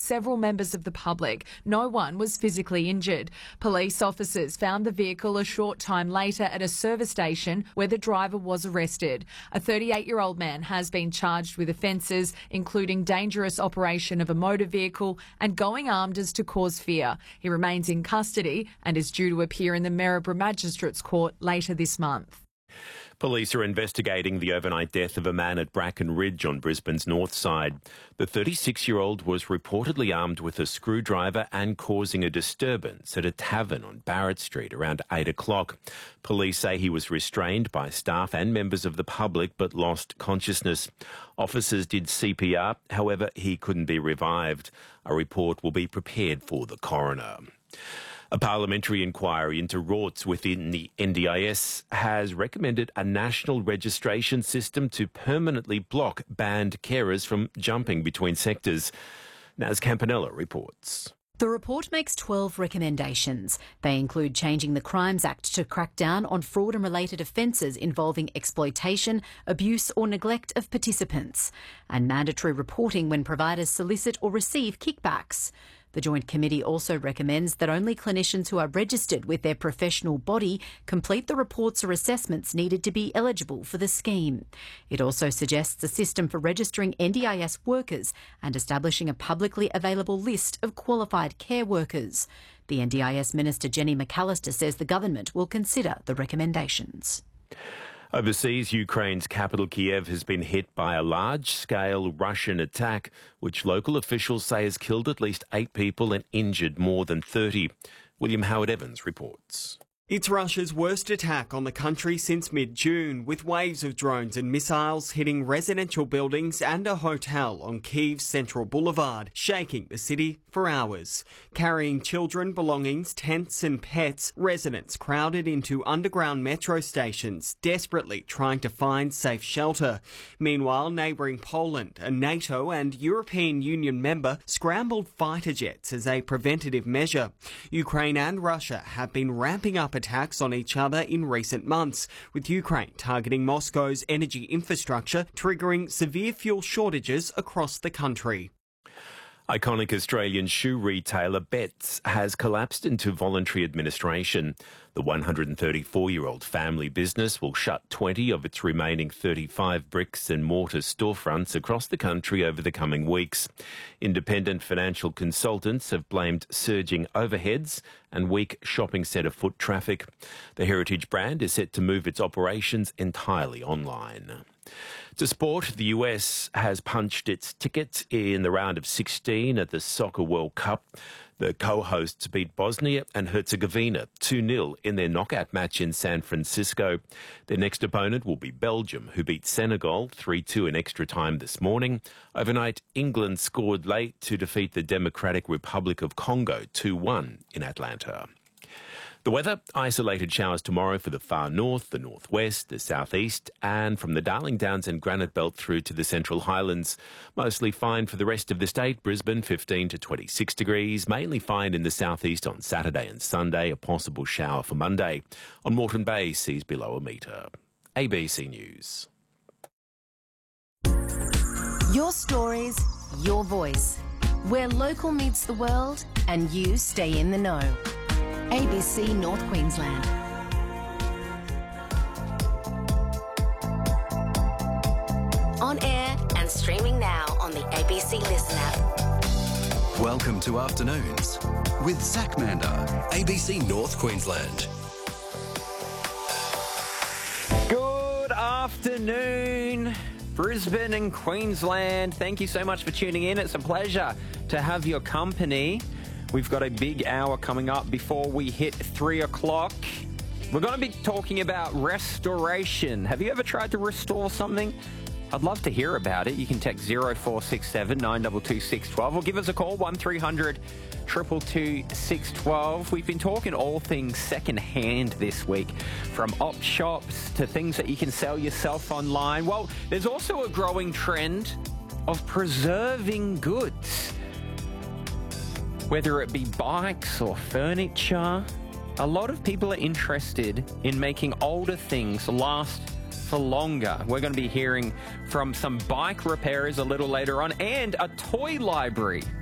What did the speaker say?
several members of the public. No one was physically injured. Police officers found the vehicle a short time later at a service station where the driver was arrested. A 38-year-old man has been charged with offences including dangerous operation of a motor vehicle and going armed as to cause fear. He remains in custody and is due to appear in the Maryborough Magistrates Court later this month. Police are investigating the overnight death of a man at Bracken Ridge on Brisbane's north side. The 36-year-old was reportedly armed with a screwdriver and causing a disturbance at a tavern on Barrett Street around 8 o'clock. Police say he was restrained by staff and members of the public but lost consciousness. Officers did CPR, however, he couldn't be revived. A report will be prepared for the coroner. A parliamentary inquiry into rorts within the NDIS has recommended a national registration system to permanently block banned carers from jumping between sectors. Naz Campanella reports. The report makes 12 recommendations. They include changing the Crimes Act to crack down on fraud and related offences involving exploitation, abuse or neglect of participants, and mandatory reporting when providers solicit or receive kickbacks. The Joint Committee also recommends that only clinicians who are registered with their professional body complete the reports or assessments needed to be eligible for the scheme. It also suggests a system for registering NDIS workers and establishing a publicly available list of qualified care workers. The NDIS Minister Jenny McAllister says the government will consider the recommendations. Overseas, Ukraine's capital Kiev has been hit by a large-scale Russian attack, which local officials say has killed at least 8 people and injured more than 30. William Howard-Evans reports. It's Russia's worst attack on the country since mid-June, with waves of drones and missiles hitting residential buildings and a hotel on Kyiv's Central Boulevard, shaking the city for hours. Carrying children, belongings, tents and pets, residents crowded into underground metro stations, desperately trying to find safe shelter. Meanwhile, neighbouring Poland, a NATO and European Union member, scrambled fighter jets as a preventative measure. Ukraine and Russia have been ramping up attacks on each other in recent months, with Ukraine targeting Moscow's energy infrastructure, triggering severe fuel shortages across the country. Iconic Australian shoe retailer Betts has collapsed into voluntary administration. The 134-year-old family business will shut 20 of its remaining 35 bricks and mortar storefronts across the country over the coming weeks. Independent financial consultants have blamed surging overheads and weak shopping centre foot traffic. The heritage brand is set to move its operations entirely online. To sport, the US has punched its ticket in the round of 16 at the Soccer World Cup. The co-hosts beat Bosnia and Herzegovina 2-0 in their knockout match in San Francisco. Their next opponent will be Belgium, who beat Senegal 3-2 in extra time this morning. Overnight, England scored late to defeat the Democratic Republic of Congo 2-1 in Atlanta. The weather, isolated showers tomorrow for the far north, the northwest, the southeast, and from the Darling Downs and Granite Belt through to the Central Highlands. Mostly fine for the rest of the state. Brisbane 15 to 26 degrees, mainly fine in the southeast on Saturday and Sunday, a possible shower for Monday. On Moreton Bay, seas below a metre. ABC News. Your stories, your voice. Where local meets the world and you stay in the know. ABC North Queensland. On air and streaming now on the ABC Listen app. Welcome to Afternoons with Zach Mander, ABC North Queensland. Good afternoon, Brisbane and Queensland. Thank you so much for tuning in. It's a pleasure to have your company. We've got a big hour coming up before we hit 3 o'clock. We're going to be talking about restoration. Have you ever tried to restore something? I'd love to hear about it. You can text 0467 922 612 or give us a call, 1300 222 612. We've been talking all things second-hand this week, from op shops to things that you can sell yourself online. Well, there's also a growing trend of preserving goods. Whether it be bikes or furniture, a lot of people are interested in making older things last for longer. We're going to be hearing from some bike repairers a little later on, and a toy library